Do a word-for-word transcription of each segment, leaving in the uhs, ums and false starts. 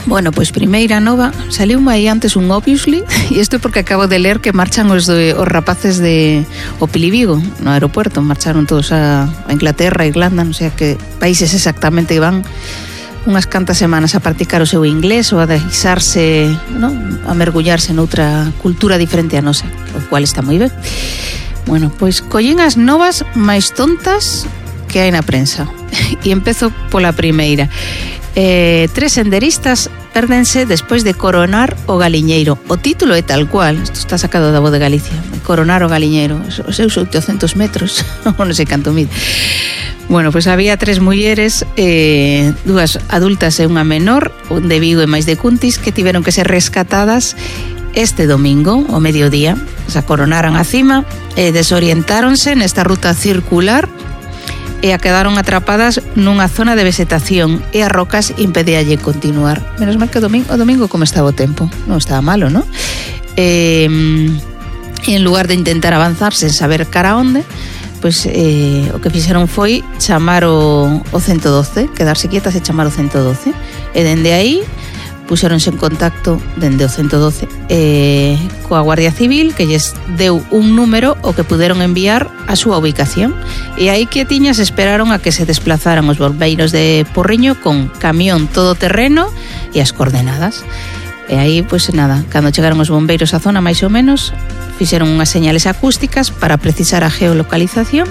Bueno, pois primeira nova, saliu aí antes un Obviously, e isto é porque acabo de ler que marchan os, de, os rapaces de o Pilivigo, no aeropuerto, marcharon todos a, a Inglaterra, a Irlanda, non sei a que países exactamente que van unhas cantas semanas a practicar o seu inglés ou a deixarse, non? A mergullarse noutra cultura diferente a nosa, o cual está moi ben. Bueno, pois collen as novas máis tontas que hai na prensa. E empezo pola primeira. Eh, tres senderistas pérdense despois de coronar o galiñeiro. O título é tal cual, isto está sacado da Voz de Galicia, coronar o galiñeiro, os seus oitocentos metros, non sei canto mide. Bueno, pois había tres mulleres, eh, dúas adultas e unha menor, un de Vigo e máis de Cuntis, que tiveron que ser rescatadas este domingo, ao mediodía. Se coronaran a cima e desorientáronse nesta ruta circular e a quedaron atrapadas nunha zona de vegetación e as rocas impedíalle continuar. Menos mal que o domingo, o domingo como estaba o tempo, non estaba malo, non? E, e en lugar de intentar avanzar sen saber cara onde, pois eh, o que fixeron foi chamar o, o ciento doce, quedarse quietas e chamar o ciento doce, e dende aí puxeronse en contacto dende o ciento doce eh, coa Guardia Civil, que lles deu un número o que puderon enviar a súa ubicación, e aí que tiñas esperaron a que se desplazaran os bombeiros de Porriño con camión todoterreno e as coordenadas. E aí, pois nada, cando chegaron os bombeiros á zona máis ou menos, fixeron unhas señales acústicas para precisar a geolocalización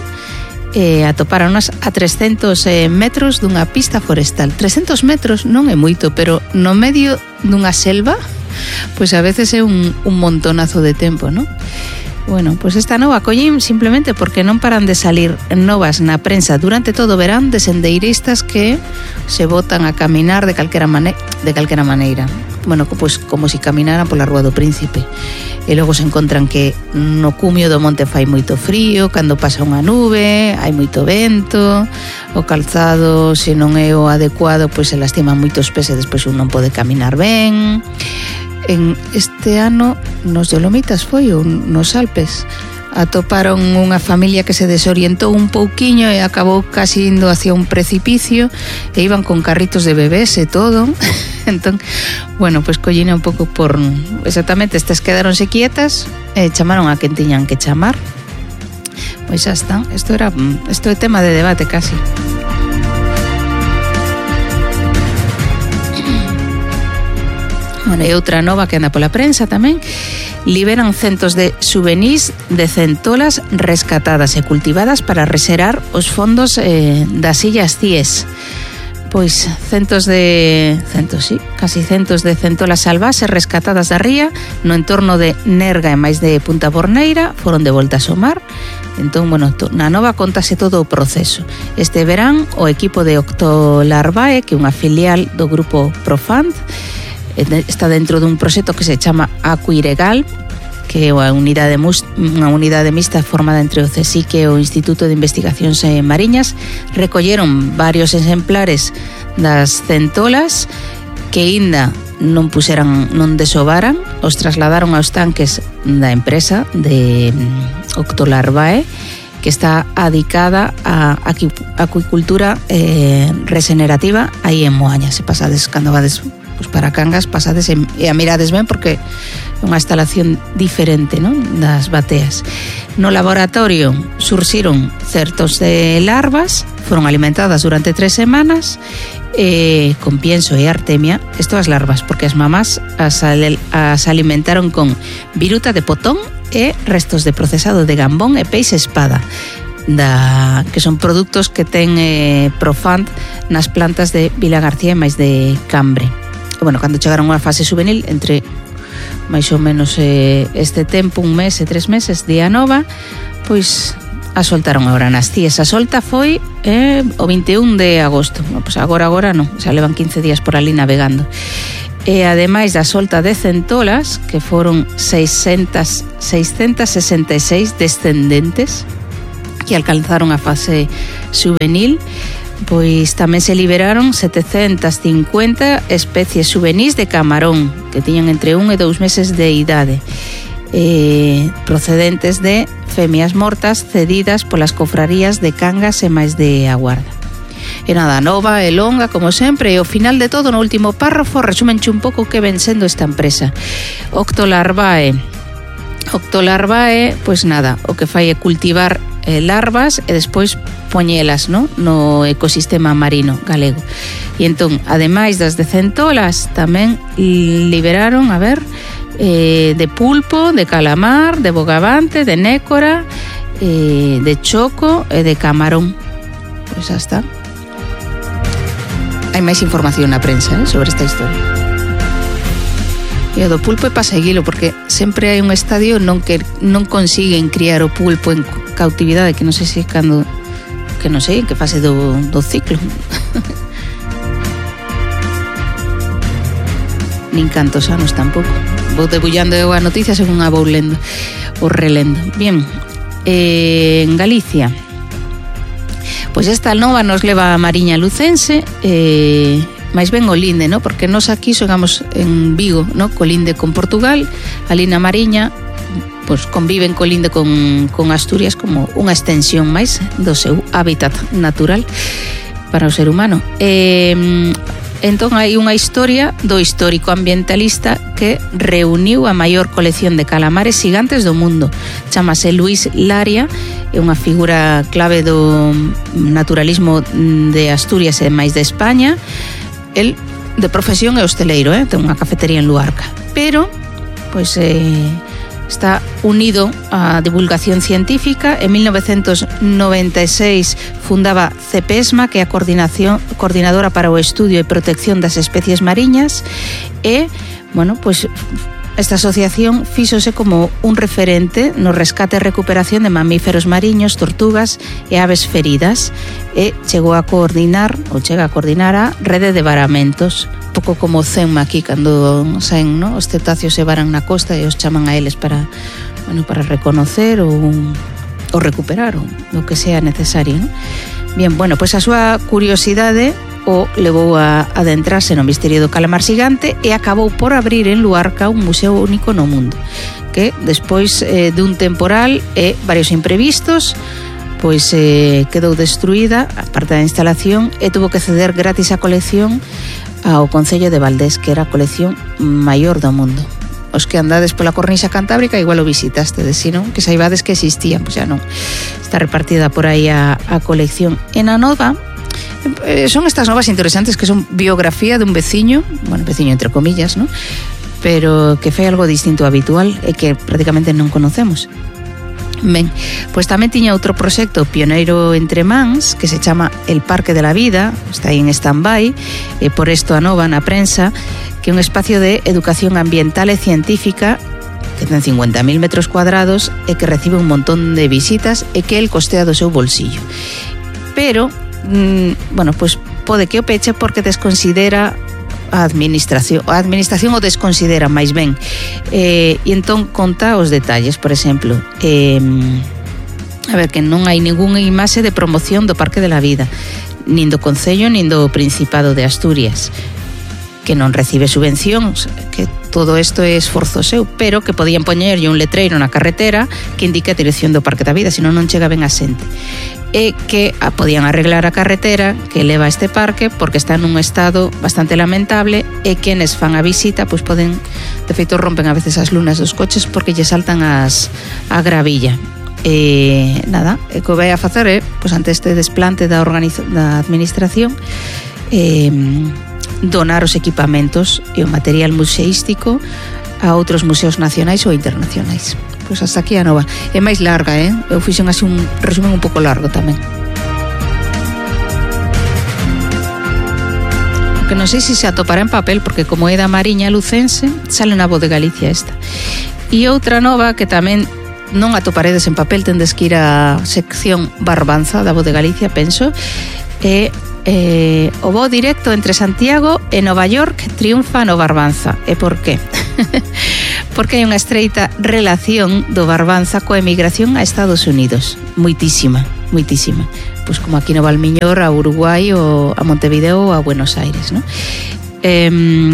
e atopáronas a trescentos metros dunha pista forestal. trescentos metros non é moito, pero no medio dunha selva, pois a veces é un, un montonazo de tempo, non? Bueno, pois esta nova collín simplemente porque non paran de salir novas na prensa durante todo o verán de sendeiristas que se botan a caminar de calquera, mane- de calquera maneira. Bueno, pois como se si caminaran pola Rúa do Príncipe. E logo se encontran que no cumio do monte fai moito frío, cando pasa unha nube, hai moito vento, o calzado, se non é o adecuado, pois se lastiman moitos pés e despois un non pode caminar ben. En este ano nos Dolomitas foi ou nos Alpes atoparon unha familia que se desorientou un pouquiño e acabou casi indo hacia un precipicio e iban con carritos de bebés e todo. Entón, bueno, pois pues collina un pouco por exactamente, estas quedaronse quietas e chamaron a quen tiñan que chamar. Pois xa está, isto era isto é tema de debate casi. Bueno, e outra nova que anda pola prensa tamén, liberan centos de souvenirs de centolas rescatadas e cultivadas para reserar os fondos eh, das Illas Cíes. Pois centos de centos, sí, casi centos de centolas salvaxes rescatadas da ría no entorno de Nerga e máis de Punta Borneira foron devoltas ao mar. Entón, bueno, na nova contase todo o proceso. Este verán o equipo de Octolarvae, que é unha filial do grupo Profund, está dentro dun proxecto que se chama Acuiregal, que é unha unidade, unha unidade mixta formada entre o CSIC e o Instituto de Investigacións Mariñas. Recolleron varios exemplares das centolas que aínda non puseran, non desovaran, os trasladaron aos tanques da empresa de Octolarvae, que está adicada a acuicultura eh, regenerativa aí en Moaña. Se pasades, cando vades pues para Cangas, pasades e, e a mirades ben porque é unha instalación diferente, non? Das bateas. No laboratorio surxiron certos de larvas, foron alimentadas durante tres semanas eh, con pienso e artemia. Isto as larvas, porque as mamás as, as alimentaron con viruta de potón e restos de procesado de gambón e peixe espada, da, que son produtos que ten eh, Profund nas plantas de Vila García e máis de Cambre. Bueno, cando chegaron a fase juvenil, entre máis ou menos eh, este tempo, un mes e tres meses, día nova, pois a soltaron agora nas Cíes. A solta foi eh, o vinte e un de agosto. Bueno, pois agora, agora non, xa levan quince días por ali navegando. E ademais da solta de centolas, que foron seiscentos sesenta e seis descendentes que alcanzaron a fase juvenil, pois tamén se liberaron setecentas cincuenta especies juvenis de camarón que tiñan entre un e dous meses de idade, eh, procedentes de femias mortas cedidas polas cofrarías de Cangas e máis de A Guarda. E nada, nova e longa, como sempre, e ao final de todo, no último párrafo, resúmenche un pouco que ven sendo esta empresa. Octolarvae. Octolarvae, pois nada, o que fai é cultivar eh, larvas e despois poñelas, no? no ecosistema marino galego. E entón, ademais das de centolas, tamén liberaron, a ver, eh, de pulpo, de calamar, de bogavante, de nécora, eh, de choco e de camarón. Pois xa está. Hai máis información na prensa, eh, sobre esta historia. E o do pulpo é para seguilo, porque sempre hai un estadio non que non consiguen criar o pulpo en cautividade, que non sei se cando, que non sei, que fase do, do ciclo. Nin cantos anos tampouco. Vou debullando eu a noticia según a vou lendo ou relendo. Bien, eh, en Galicia, pois esta nova nos leva a Mariña Lucense, eh, máis ben o linde, no? Porque nós aquí xogamos en Vigo, no? Co linde con Portugal, ali na Mariña, pois conviven co linde con, con Asturias como unha extensión máis do seu hábitat natural para o ser humano. E, entón hai unha historia do histórico ambientalista que reuniu a maior colección de calamares gigantes do mundo. Chámase Luis Laria, é unha figura clave do naturalismo de Asturias e máis de España. El de profesión é hosteleiro, eh? Ten unha cafetería en Luarca, pero pois eh, está unido á divulgación científica. En mil novecentos noventa e seis fundaba CEPESMA, que é a coordinación coordinadora para o estudio e protección das especies mariñas, e, bueno, pois esta asociación fíxose como un referente no rescate e recuperación de mamíferos mariños, tortugas e aves feridas, e chegou a coordinar, ou chega a coordinar a rede de varamentos, pouco como o CENMA aquí, cando saen, no? Os cetáceos se varan na costa e os chaman a eles para, bueno, para reconocer ou, ou recuperar, ou o que sea necesario, no? Bien, bueno, pois a súa curiosidade o levou a adentrarse no misterio do calamar xigante e acabou por abrir en Luarca un museo único no mundo, que despois eh, dun temporal e varios imprevistos, pois eh, quedou destruída a parte da instalación e tuvo que ceder gratis a colección ao Concello de Valdés, que era a colección maior do mundo. Os que andades pola cornixa cantábrica igual o visitaste, de si non, que saibades que existían, pois xa non. Está repartida por aí a, a colección. En a nova, eh, son estas novas interesantes que son biografía dun veciño, bueno, veciño entre comillas, ¿no? Pero que fai algo distinto ao habitual e que prácticamente non conocemos. Ben, pois tamén tiña outro proxecto pioneiro entre mans que se chama El Parque de la Vida, está aí en stand-by, e por isto a nova na prensa, que é un espacio de educación ambiental e científica que ten cincuenta mil metros cuadrados e que recibe un montón de visitas e que el costea do seu bolsillo. Pero, mmm, bueno, pois pode que o peche porque desconsidera a administración, a administración o desconsidera máis ben, eh, e entón conta os detalles. Por exemplo, eh, a ver, que non hai ningunha imaxe de promoción do Parque de la Vida, nin do Concello nin do Principado de Asturias, que non recibe subvencións, que todo isto é esforzo seu, pero que podían poñerlle un letreiro na carretera que indique a dirección do Parque da Vida, senón non chega ben a xente. E que a, podían arreglar a carretera que leva a este parque porque está nun estado bastante lamentable e quenes fan a visita pois poden, de feito rompen a veces as lunas dos coches porque lle saltan as a gravilla. E nada, o que vai a facer é, pois ante este desplante da, organiza, da administración, eh, donar os equipamentos e o material museístico a outros museos nacionais ou internacionais. Pois hasta aquí a nova. É máis larga, eh? Eu fixen así un resumen un pouco largo tamén. Que non sei se se atopará en papel, porque como é da Mariña Lucense, sale na Voz de Galicia esta. E outra nova que tamén non atoparedes en papel, tendes que ir á sección Barbanza da Voz de Galicia, penso, é eh, o voo directo entre Santiago e Nova York triunfa no Barbanza. E por qué? Porque hai unha estreita relación do Barbanza coa emigración a Estados Unidos, moitísima, moitísima, pois como aquí no Valmiñor, a Uruguai ou a Montevideo ou a Buenos Aires, ¿no? Eh,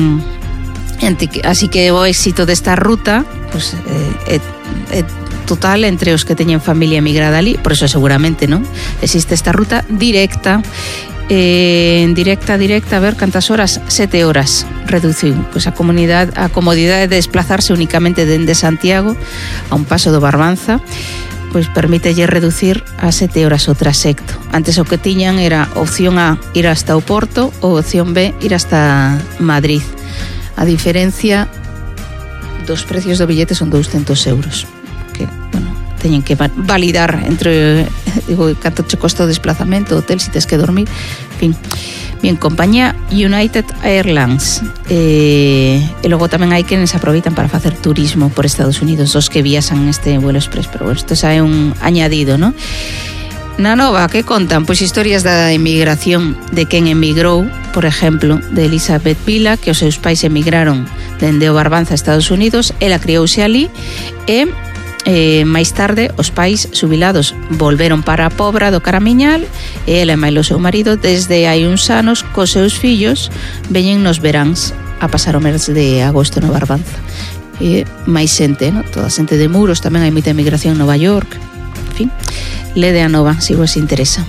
así que o éxito desta ruta pois, eh, é, é total entre os que teñen familia emigrada ali, por eso seguramente, non? Existe esta ruta directa eh, en directa, directa, a ver, cantas horas? Sete horas reduciu. Pois a comunidade, a comodidade de desplazarse únicamente dende Santiago a un paso do Barbanza, pois permítelle reducir a sete horas o trasecto. Antes o que tiñan era opción A, ir hasta o Porto, ou opción B, ir hasta Madrid. A diferencia dos precios do billete son douscentos euros, que, bueno, teñen que validar entre, digo, canto che costa o desplazamento, hotel, si tes que dormir, en fin. Bien, compañía United Airlines, eh, e logo tamén hai quenes aproveitan para facer turismo por Estados Unidos, os que viaxan neste vuelo express, pero bueno, isto xa é un añadido, ¿no? Na nova, que contan? Pois historias da emigración de quen emigrou, por exemplo, de Elizabeth Vila, que os seus pais emigraron dende o Barbanza a Estados Unidos, ela criouse ali e Eh, máis tarde os pais xubilados volveron para a Pobra do Caramiñal e ela e máis o seu marido desde hai uns anos cos seus fillos veñen nos veráns a pasar o mes de agosto no Barbanza. E máis xente, no? Toda xente de Muros, tamén hai moita emigración en Nova York, en fin, lede a nova se vos interesa.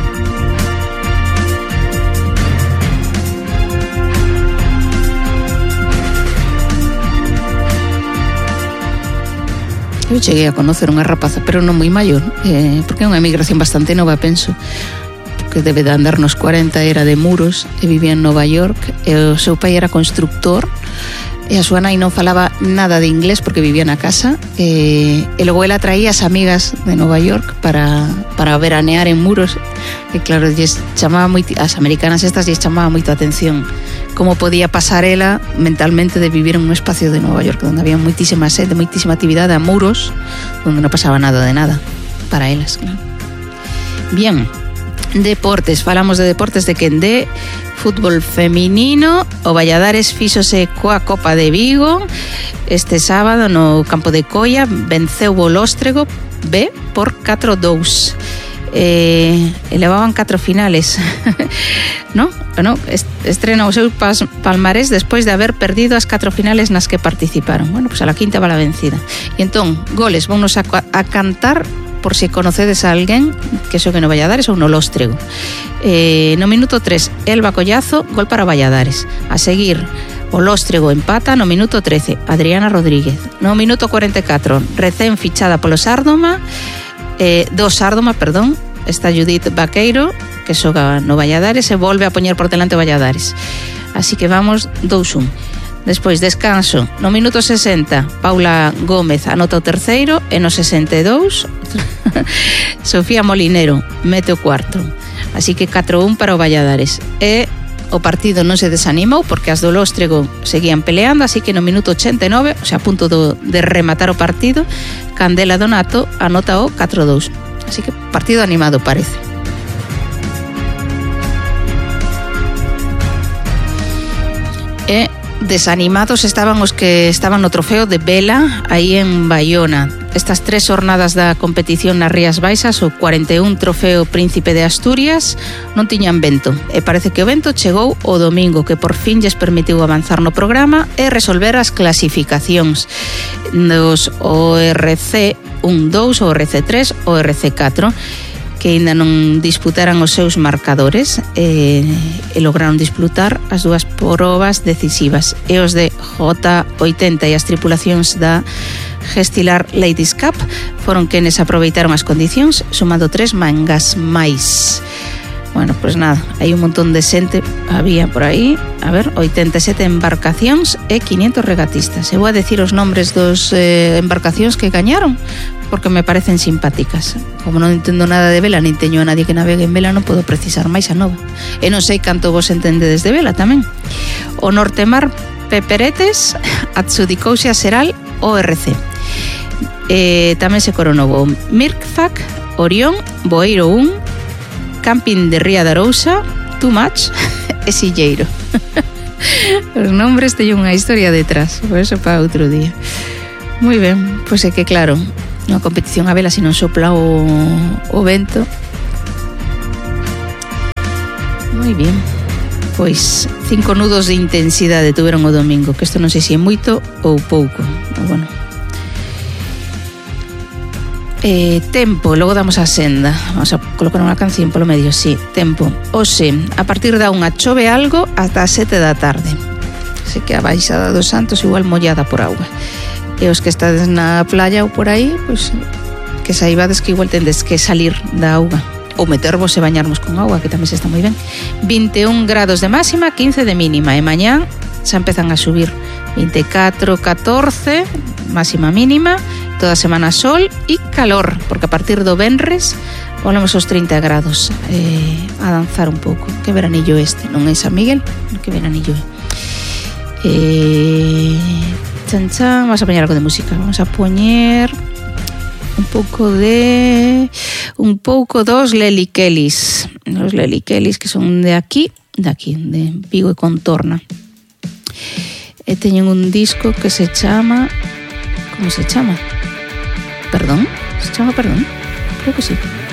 Eu cheguei a conocer unha rapaza, pero non moi maior, eh, porque é unha emigración bastante nova, penso, que debe de andar nos cuarenta, era de Muros, e vivía en Nova York, e o seu pai era constructor, e a súa nai non falaba nada de inglés porque vivía na casa, e, e logo ela traía as amigas de Nova York para, para veranear en Muros, e claro, lles chamaba moito, as americanas estas lles chamaba moito a atención como podía pasar ela mentalmente de vivir en un espacio de Nova York donde había moitísima sede, moitísima actividade, a Muros, donde non pasaba nada de nada para elas, claro. Bien, deportes, falamos de deportes de quen de fútbol feminino, o Valladares fíxose coa Copa de Vigo este sábado no campo de Coia, venceu o Lóstrego B por catro a dous. Eh, elevaban catro finales no? No, estrena o seu palmarés despois de haber perdido as catro finales nas que participaron. Bueno, pues a la quinta va la vencida. E entón, goles, vamos a, a cantar por si conocedes a alguén que xogue no Valladares ou no Lóstrego. Eh, no minuto tres, Elba Collazo, gol para Valladares. A seguir, o Lóstrego empata no minuto trece, Adriana Rodríguez. No minuto cuarenta e catro, recén fichada polo Sárdoma, Eh, do Sárdoma, perdón, está Judith Vaqueiro, que xoga no Valladares e volve a poñer por delante o Valladares. Así que vamos dous un. Despois, descanso, no minuto sesenta, Paula Gómez anota o terceiro e no sesenta e dous, Sofía Molinero mete o cuarto. Así que catro a un para o Valladares. E o partido non se desanimou porque as do Lóstrego seguían peleando, así que no minuto ochenta e nove, o sea, a punto do, de rematar o partido, Candela Donato anota o catro a dous. Así que partido animado parece. E desanimados estaban os que estaban no trofeo de vela aí en Baiona. Estas tres jornadas da competición nas Rías Baixas, o cuarenta e un trofeo Príncipe de Asturias, non tiñan vento. E parece que o vento chegou o domingo, que por fin lles permitiu avanzar no programa e resolver as clasificacións dos O R C un dous, O R C tres, O R C catro, que ainda non disputaran os seus marcadores e, e lograron disputar as dúas probas decisivas. E os de J oitenta e as tripulacións da Gestilar Ladies Cup foron quenes aproveitaron as condicións, sumando tres mangas máis. Bueno, pues nada, hai un montón de xente, había por aí, a ver, oitenta e sete embarcacións e quinientos regatistas. E vou a decir os nombres dos eh, embarcacións que gañaron, porque me parecen simpáticas. Como non entendo nada de vela, nin teño a nadie que navegue en vela, non podo precisar máis a nova. E non sei canto vos entendedes de vela tamén. O Nortemar Peperetes adxudicouse a Seral O R C. E tamén se coronou o Mirkfac, Orión, Boeiro un, Camping de Ría de Arousa, Too Much e Silleiro. Os nombres teñen unha historia detrás, por eso para outro día. Moi ben, pois é que claro, unha competición a vela se non sopla o, o vento. Moi bien, pois cinco nudos de intensidade tuveron o domingo, que isto non sei se é moito ou pouco, pero bueno. Eh, tempo, logo damos a senda. Vamos a colocar unha canción polo medio, sí, tempo. Oxe, a partir da unha chove algo ata as sete da tarde. Así que a baixada dos Santos igual mollada por agua. E os que estades na playa ou por aí, pois que saibades que igual tendes que salir da auga ou metervos e bañarmos con auga, que tamén se está moi ben. vinte e un grados de máxima, quince de mínima, e mañán xa empezan a subir vinte e catro, catorce máxima mínima, toda a semana sol e calor, porque a partir do venres volvemos aos trinta grados, eh, a danzar un pouco. Que veranillo este, non é San Miguel? Que veranillo é. Eh, chan chan, vamos a poñer algo de música, vamos a poñer un pouco de un pouco dos Lely Kellys, os Lely Kellys que son de aquí, de aquí, de Vigo e Contorna. E teñen un disco que se chama, como se chama? Perdón? Se chama Perdón? Creo que sí.